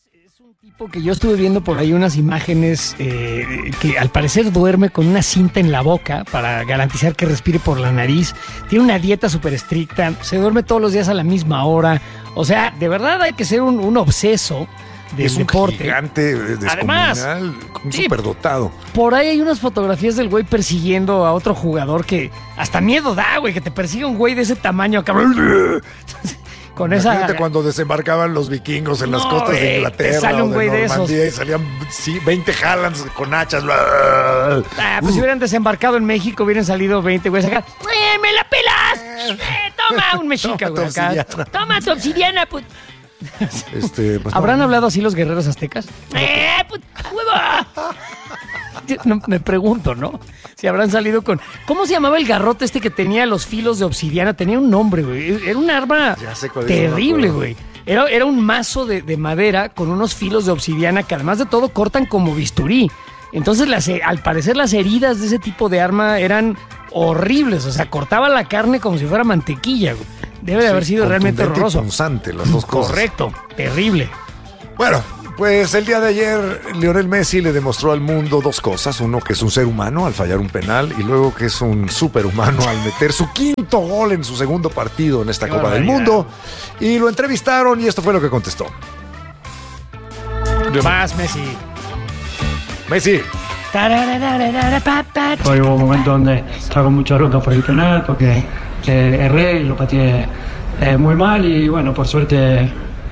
Es un tipo que yo estuve viendo por ahí unas imágenes que al parecer duerme con una cinta en la boca para garantizar que respire por la nariz. Tiene una dieta súper estricta, se duerme todos los días a la misma hora. O sea, de verdad hay que ser un obseso del deporte. Es un gigante descomunal, además, un superdotado. Por ahí hay unas fotografías del güey persiguiendo a otro jugador que hasta miedo da, güey, que te persigue un güey de ese tamaño, cabrón. Con Imagínate cuando desembarcaban los vikingos en las costas de Inglaterra sale un güey de esos y salían 20 Haalands con hachas. Pues si hubieran desembarcado en México hubieran salido 20 güeyes acá. ¡Me la pelas! Toma un mexica, güey, acá. Toma tu obsidiana, put. Pues ¿Habrán hablado así los guerreros aztecas? No, me pregunto, ¿no? Si habrán salido con... ¿Cómo se llamaba el garrote este que tenía los filos de obsidiana? Tenía un nombre, güey. Era un arma terrible, güey. Era un mazo de madera con unos filos de obsidiana que además de todo cortan como bisturí. Entonces, al parecer, las heridas de ese tipo de arma eran horribles. O sea, cortaba la carne como si fuera mantequilla, güey. Debe de haber sido realmente horroroso. Punzante, las dos cosas. Correcto, terrible. Bueno, pues el día de ayer Lionel Messi le demostró al mundo dos cosas. Uno, que es un ser humano al fallar un penal, y luego que es un superhumano al meter su quinto gol en su segundo partido en esta Copa del Mundo. Y lo entrevistaron y esto fue lo que contestó. Más Messi. Hoy hubo un momento donde estaba con mucha ruta por el penal porque erré y lo pateé muy mal, y bueno, por suerte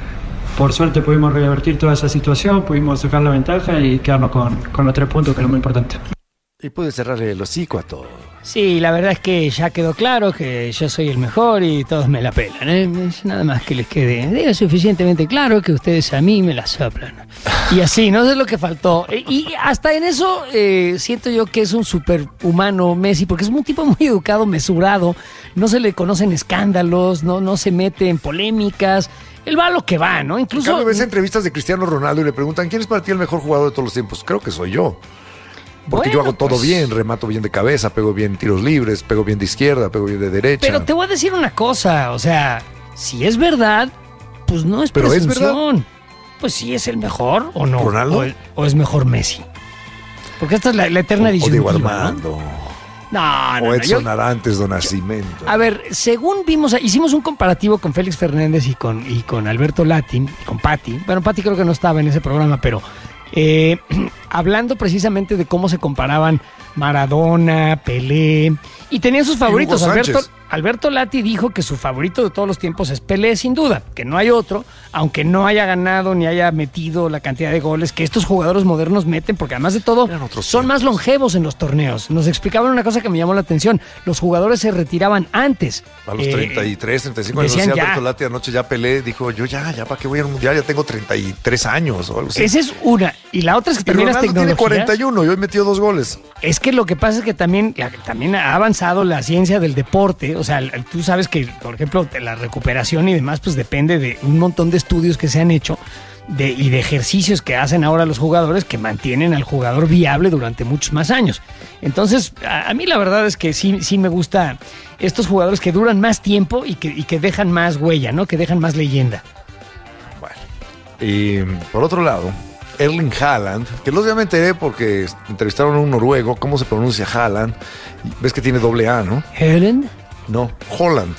pudimos revertir toda esa situación, pudimos sacar la ventaja y quedarnos con los 3 puntos, que es lo muy importante. Y pude cerrarle el hocico a todo. Sí, la verdad es que ya quedó claro que yo soy el mejor y todos me la pelan, ¿eh? Nada más que les quede. Digo suficientemente claro que ustedes a mí me la soplan. Y así, no sé lo que faltó. Y hasta en eso siento yo que es un superhumano Messi, porque es un tipo muy educado, mesurado, no se le conocen escándalos, no se mete en polémicas. Él va a lo que va, ¿no? Incluso... Cada vez entrevistas de Cristiano Ronaldo y le preguntan, ¿quién es para ti el mejor jugador de todos los tiempos? Creo que soy yo. Porque yo hago todo bien, remato bien de cabeza, pego bien tiros libres, pego bien de izquierda, pego bien de derecha. Pero te voy a decir una cosa, o sea, si es verdad, pues no es presunción. ¿Es verdad? Pues sí es el mejor o no. ¿Ronaldo? O es mejor Messi. Porque esta es la eterna disyuntiva. O Diego Armando. No. O Edson Arantes do Nascimento. A ver, según vimos, hicimos un comparativo con Félix Fernández y con Alberto Lati, y con Pati. Bueno, Pati creo que no estaba en ese programa, pero hablando precisamente de cómo se comparaban Maradona, Pelé, y tenían sus favoritos. Alberto Lati dijo que su favorito de todos los tiempos es Pelé, sin duda, que no hay otro, aunque no haya ganado ni haya metido la cantidad de goles que estos jugadores modernos meten, porque además de todo son más longevos en los torneos. Nos explicaban una cosa que me llamó la atención: los jugadores se retiraban antes. A los 33, 35 años. Decía Alberto Lati anoche, ya Pelé dijo, yo ya ¿para qué voy a ir al mundial? Ya tengo 33 años o algo así. Esa es una. Y la otra es que también las tecnologías... tiene 41 y hoy metió 2 goles. Es que lo que pasa es que también ha avanzado la ciencia del deporte. O sea, tú sabes que, por ejemplo, la recuperación y demás, pues depende de un montón de estudios que se han hecho y de ejercicios que hacen ahora los jugadores que mantienen al jugador viable durante muchos más años. Entonces, a mí la verdad es que sí me gusta estos jugadores que duran más tiempo y que dejan más huella, ¿no? Que dejan más leyenda. Bueno, y por otro lado, Erling Haaland, que los ya me enteré porque entrevistaron a un noruego, cómo se pronuncia Haaland. Ves que tiene doble A, ¿no? ¿Haaland? No, Holland.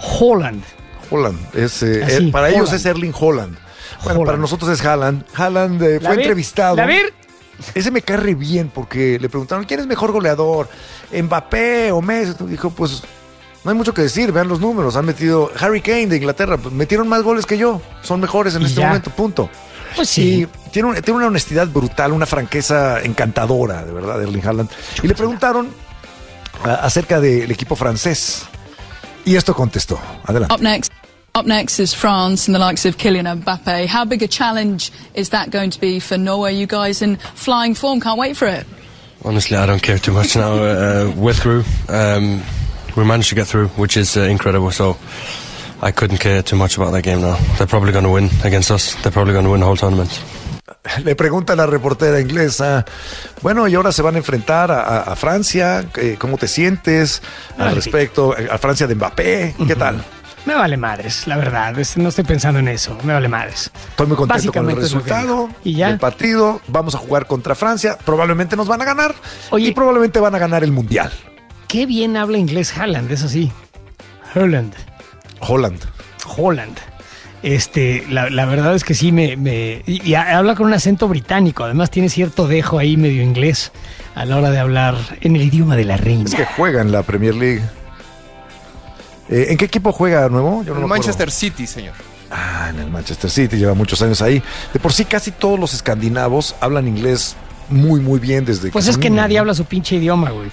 Es, para Holland. ellos es Erling Haaland. Bueno, para nosotros es Haaland. Haaland fue entrevistado. Ese me cae re bien porque le preguntaron, ¿quién es mejor goleador? ¿Mbappé o Messi? Dijo, pues no hay mucho que decir, vean los números. Han metido Harry Kane de Inglaterra, metieron más goles que yo. Son mejores en este momento, punto. Pues sí. Y tiene una honestidad brutal, una franqueza encantadora, de verdad, Erling Haaland. Y le preguntaron acerca del equipo francés. Y esto contestó. Adelante. Up next is France and the likes of Kylian Mbappe. How big a challenge is that going to be for Norway? You guys in flying form, can't wait for it. Honestly, I don't care too much now. We're through. We managed to get through, which is incredible. So I couldn't care too much about that game now. They're probably going to win against us. They're probably going to win the whole tournament. Le pregunta a la reportera inglesa, bueno, y ahora se van a enfrentar a Francia, ¿cómo te sientes al respecto? A Francia de Mbappé, ¿qué tal? Me vale madres, la verdad. No estoy pensando en eso. Me vale madres. Estoy muy contento con el resultado del partido. Vamos a jugar contra Francia. Probablemente nos van a ganar. Oye, y probablemente van a ganar el Mundial. Qué bien habla inglés Haaland, eso sí. Holland. La verdad es que sí y habla con un acento británico. Además tiene cierto dejo ahí medio inglés a la hora de hablar en el idioma de la reina. Es que juega en la Premier League. ¿En qué equipo juega nuevo? Yo no en el Manchester City, señor. En el Manchester City, lleva muchos años ahí. De por sí casi todos los escandinavos hablan inglés muy, muy bien desde Pues es que nadie habla su pinche idioma, güey.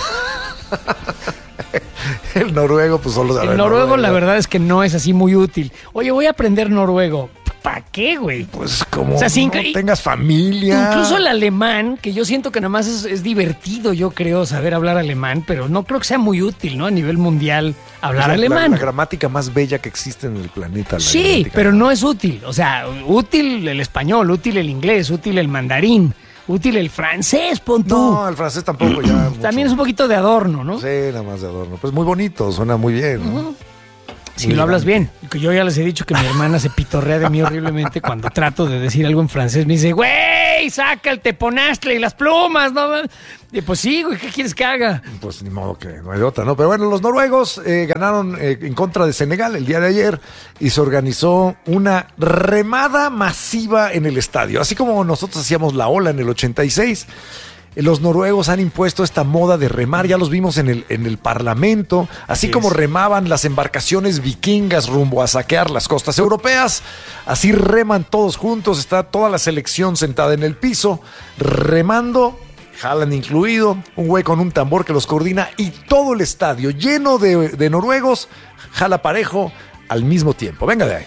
El noruego, pues solo sabe. El noruego, la verdad es que no es así muy útil. Oye, voy a aprender noruego. ¿Para qué, güey? Pues como no tengas familia. Incluso el alemán, que yo siento que nada más es divertido, yo creo, saber hablar alemán, pero no creo que sea muy útil, ¿no? A nivel mundial, hablar alemán. La gramática más bella que existe en el planeta. Sí, pero no es útil. O sea, útil el español, útil el inglés, útil el mandarín. Útil el francés, pon tú. No, el francés tampoco ya. También es un poquito de adorno, ¿no? Sí, nada más de adorno. Pues muy bonito, suena muy bien, ¿no? Si lo hablas bien. Yo ya les he dicho que mi hermana se pitorrea de mí horriblemente cuando trato de decir algo en francés. Me dice, güey, saca el teponastle y las plumas, ¿no? Y pues sí, güey, ¿qué quieres que haga? Pues ni modo que no hay otra, ¿no? Pero bueno, los noruegos ganaron en contra de Senegal el día de ayer y se organizó una remada masiva en el estadio. Así como nosotros hacíamos la ola en el 86, los noruegos han impuesto esta moda de remar, ya los vimos en el Parlamento, así como remaban las embarcaciones vikingas rumbo a saquear las costas europeas, así reman todos juntos, está toda la selección sentada en el piso, remando, Haaland incluido, un güey con un tambor que los coordina y todo el estadio lleno de noruegos, jala parejo al mismo tiempo. Venga de ahí.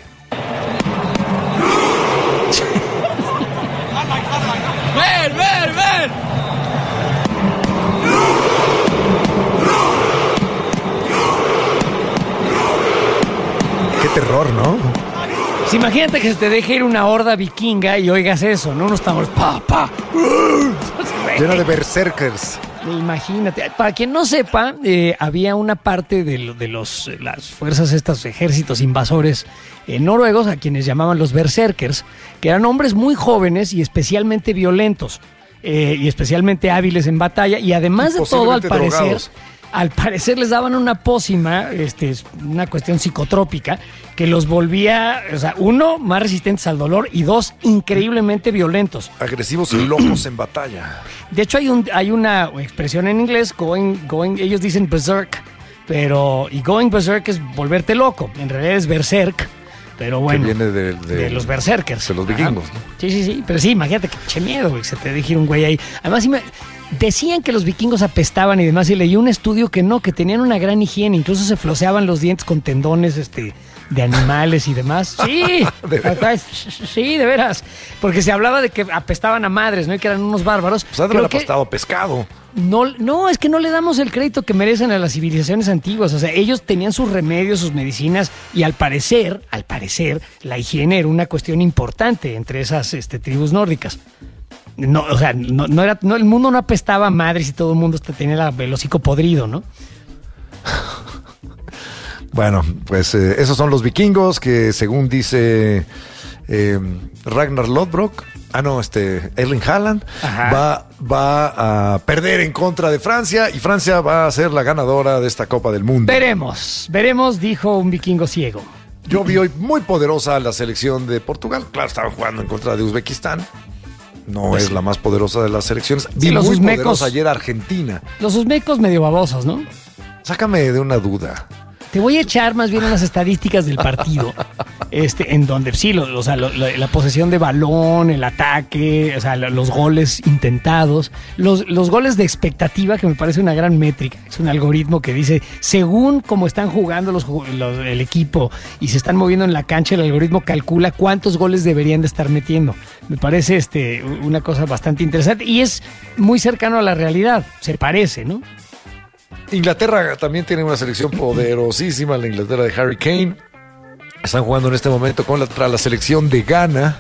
¡Ven! Qué terror, ¿no? Pues imagínate que se te deje ir una horda vikinga y oigas eso, ¿no? Unos tambores, lleno de berserkers. Imagínate. Para quien no sepa, había una parte de las fuerzas, estos ejércitos invasores noruegos, a quienes llamaban los berserkers, que eran hombres muy jóvenes y especialmente violentos, y especialmente hábiles en batalla, y además de todo, al parecer les daban una pócima, una cuestión psicotrópica, que los volvía, o sea, uno, más resistentes al dolor, y dos, increíblemente violentos. Agresivos y locos en batalla. De hecho, hay una expresión en inglés, ellos dicen berserk, y going berserk es volverte loco, en realidad es berserk, pero bueno, que viene de los berserkers. De los vikingos, ¿no? Sí, pero sí, imagínate que che miedo, güey, se te deje ir un güey ahí. Además, decían que los vikingos apestaban y demás, y leí un estudio que tenían una gran higiene, incluso se floseaban los dientes con tendones de animales y demás. Sí, sí, de veras, porque se hablaba de que apestaban a madres, ¿no? Y que eran unos bárbaros. Pues ha de haber apestado pescado. No, es que no le damos el crédito que merecen a las civilizaciones antiguas. O sea, ellos tenían sus remedios, sus medicinas, y al parecer, la higiene era una cuestión importante entre esas tribus nórdicas. No, o sea, el mundo no apestaba a madres y todo el mundo tenía el hocico podrido, ¿no? Bueno, pues esos son los vikingos que, según dice Ragnar Lodbrok, Erling Haaland, va a perder en contra de Francia, y Francia va a ser la ganadora de esta Copa del Mundo. Veremos, dijo un vikingo ciego. Yo vi hoy muy poderosa la selección de Portugal. Claro, estaban jugando en contra de Uzbekistán. No es la más poderosa de las selecciones. Vi los muy poderosa ayer Argentina. Los uzbecos medio babosos, ¿no? Sácame de una duda. Te voy a echar más bien unas estadísticas del partido, en donde sí, la posesión de balón, el ataque, o sea, los goles intentados, los goles de expectativa, que me parece una gran métrica. Es un algoritmo que dice, según cómo están jugando el equipo y se están moviendo en la cancha, el algoritmo calcula cuántos goles deberían de estar metiendo. Me parece una cosa bastante interesante y es muy cercano a la realidad, se parece, ¿no? Inglaterra también tiene una selección poderosísima, la Inglaterra de Harry Kane. Están jugando en este momento contra la selección de Ghana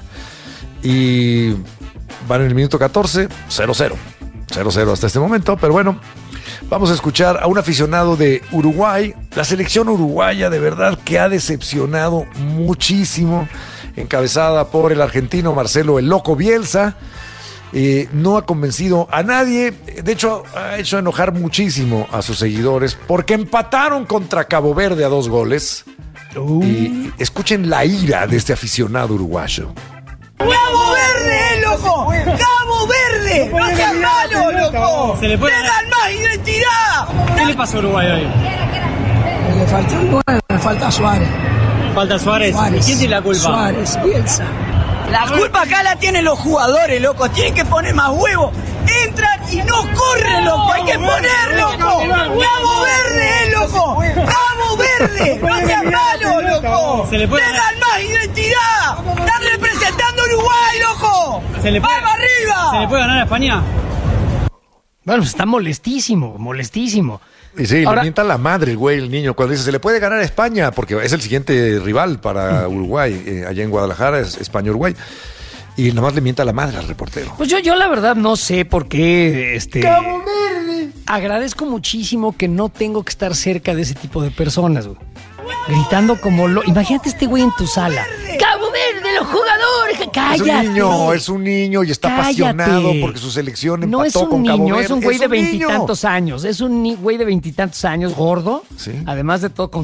y van en el minuto 14, 0-0 hasta este momento. Pero bueno, Vamos a escuchar a un aficionado de Uruguay. La selección uruguaya de verdad que ha decepcionado muchísimo, encabezada por el argentino Marcelo el Loco Bielsa. No ha convencido a nadie. De hecho, ha hecho enojar muchísimo a sus seguidores porque empataron contra Cabo Verde a 2 goles. Y escuchen la ira de este aficionado uruguayo. ¡Cabo Verde, loco! ¡Cabo Verde! ¡No seas malo, loco! ¡Le dan más identidad! ¿Qué le pasó a Uruguay hoy? Le faltó un 9, me falta Suárez. ¿Falta Suárez? ¿Y quién tiene la culpa? Suárez, Bielsa. La culpa acá la tienen los jugadores, loco. Tienen que poner más huevos. Entran y no corren, loco. Hay que poner, loco. ¡Cabo Verde, loco! ¡Cabo Verde! ¡No seas malo, loco! ¡Le dan más identidad! ¡Están representando a Uruguay, loco! ¡Vamos arriba! ¿Se le puede ganar a España? Bueno, pues está molestísimo. Y sí, ahora, le mienta la madre el güey, el niño, cuando dice, se le puede ganar a España, porque es el siguiente rival para Uruguay, allá en Guadalajara, es España-Uruguay. Y nada más le mienta la madre al reportero. Pues yo la verdad no sé por qué. ¡Cabo Verde! Agradezco muchísimo que no tengo que estar cerca de ese tipo de personas, güey. Gritando como Imagínate este güey en tu sala. ¡Cabo Verde, los jugadores! ¡Cállate! Es un niño y está apasionado porque su selección empató con Cabo Verde. No es un güey de 20 y tantos años. Es un güey de 20 y tantos años, gordo. ¿Sí? Además de todo, con